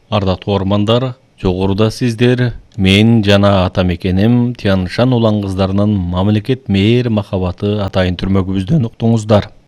Ардаттуу ормандар, жогоруда сиздер мен жана атамекеним Тянь Шань улан кыздарынын мамлекет мээр махабаты атайын түрмөгүбүздөн уктуңуздар.